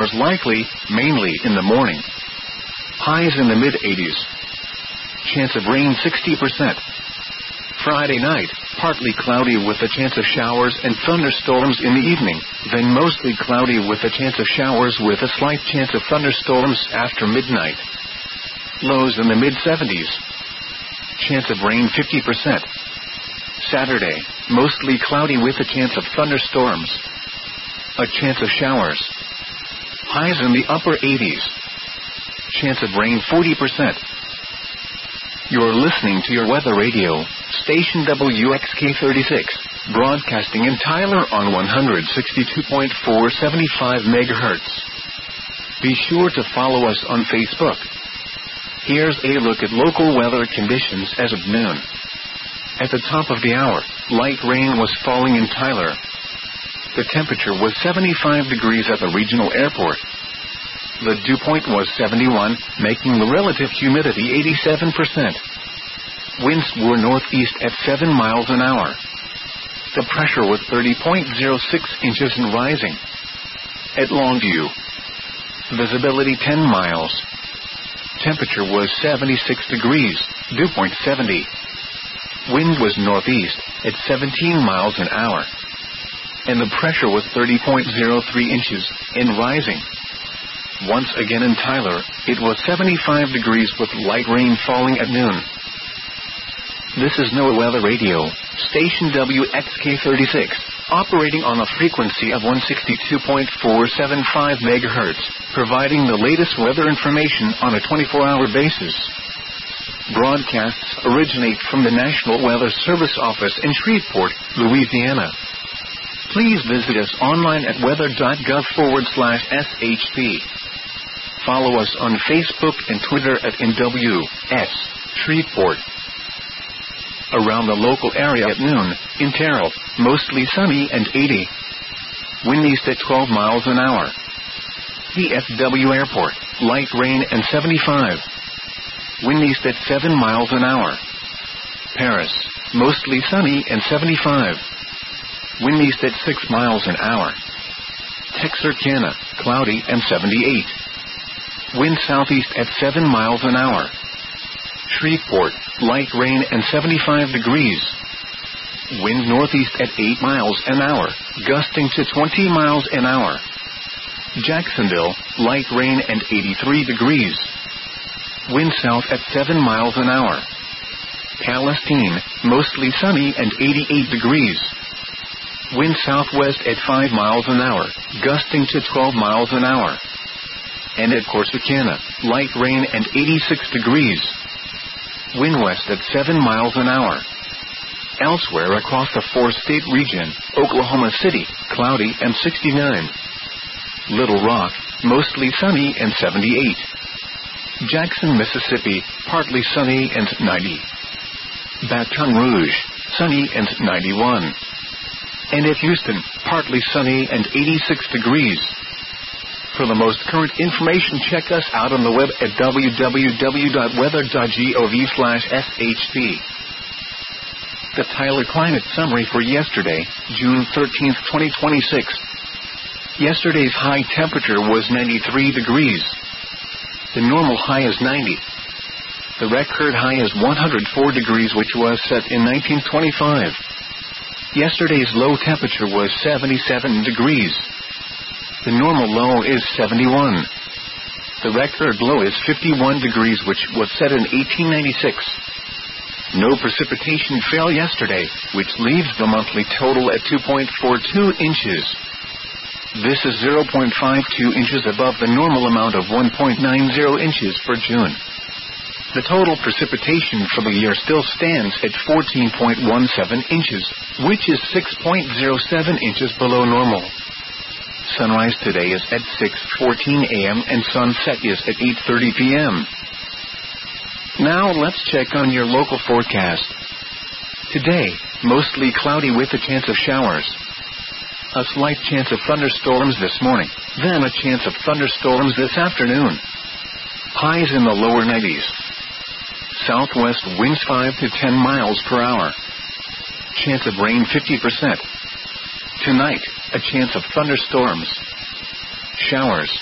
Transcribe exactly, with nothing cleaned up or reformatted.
likely, mainly in the morning. Highs in the mid eighties. Chance of rain sixty percent. Friday night, partly cloudy with a chance of showers and thunderstorms in the evening, then mostly cloudy with a chance of showers with a slight chance of thunderstorms after midnight. Lows in the mid seventies. Chance of rain fifty percent. Saturday, mostly cloudy with a chance of thunderstorms. A chance of showers. Highs in the upper eighties. Chance of rain forty percent. You're listening to your weather radio, station W X K thirty-six, broadcasting in Tyler on one sixty-two point four seventy-five megahertz. Be sure to follow us on Facebook. Here's a look at local weather conditions as of noon. At the top of the hour, light rain was falling in Tyler. The temperature was seventy-five degrees at the regional airport. The dew point was seventy-one, making the relative humidity eighty-seven percent. Winds were northeast at seven miles an hour. The pressure was thirty point zero six inches and rising. At Longview, visibility ten miles. Temperature was seventy-six degrees, dew point seventy. Wind was northeast at seventeen miles an hour. And the pressure was thirty point zero three inches and rising. Once again in Tyler, it was seventy-five degrees with light rain falling at noon. This is NOAA Weather Radio, station W X K thirty-six, operating on a frequency of one sixty-two point four seven five megahertz, providing the latest weather information on a twenty-four hour basis. Broadcasts originate from the National Weather Service office in Shreveport, Louisiana. Please visit us online at weather.gov forward slash SHP. Follow us on Facebook and Twitter at N W S Shreveport. Around the local area at noon, in Terrell, mostly sunny and eighty. Wind east at twelve miles an hour. D F W Airport, light rain and seventy-five. Wind east at seven miles an hour. Paris, mostly sunny and seventy-five. Wind east at six miles an hour. Texarkana, cloudy and seventy-eight. Wind southeast at seven miles an hour. Shreveport, light rain and seventy-five degrees. Wind northeast at eight miles an hour, gusting to twenty miles an hour. Jacksonville, light rain and eighty-three degrees. Wind south at seven miles an hour. Palestine, mostly sunny and eighty-eight degrees. Wind southwest at five miles an hour, gusting to twelve miles an hour. And at Corsicana, light rain and eighty-six degrees. Wind west at seven miles an hour. Elsewhere across the four-state region, Oklahoma City, cloudy and sixty-nine. Little Rock, mostly sunny and seventy-eight. Jackson, Mississippi, partly sunny and ninety. Baton Rouge, sunny and ninety-one. And at Houston, partly sunny and eighty-six degrees. For the most current information, check us out on the web at w w w dot weather dot gov slash S H P. The Tyler Climate Summary for yesterday, June thirteenth, twenty twenty-six. Yesterday's high temperature was ninety-three degrees. The normal high is ninety. The record high is one hundred four degrees, which was set in nineteen twenty-five. Yesterday's low temperature was seventy-seven degrees. The normal low is seventy-one. The record low is fifty-one degrees, which was set in eighteen ninety-six. No precipitation fell yesterday, which leaves the monthly total at two point four two inches. This is zero point five two inches above the normal amount of one point nine zero inches for June. The total precipitation for the year still stands at fourteen point one seven inches, which is six point zero seven inches below normal. Sunrise today is at six fourteen a m and sunset is at eight thirty p m Now let's check on your local forecast. Today, mostly cloudy with a chance of showers. A slight chance of thunderstorms this morning, then a chance of thunderstorms this afternoon. Highs in the lower nineties. Southwest winds five to ten miles per hour. Chance of rain fifty percent. Tonight, a chance of thunderstorms. Showers.